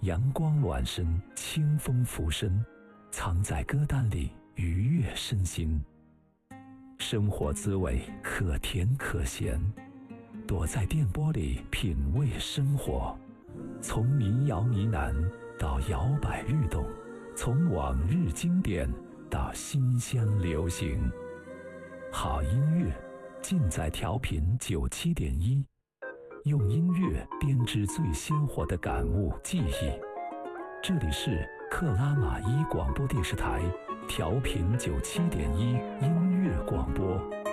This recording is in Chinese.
阳光暖身，清风拂身，藏在歌单里愉悦身心。生活滋味可甜可咸，躲在电波里品味生活。从民谣呢喃到摇摆律动，从往日经典到新鲜流行。好音乐尽在调频97.1，用音乐编织最鲜活的感悟记忆。这里是克拉玛依广播电视台调频97.1音乐广播。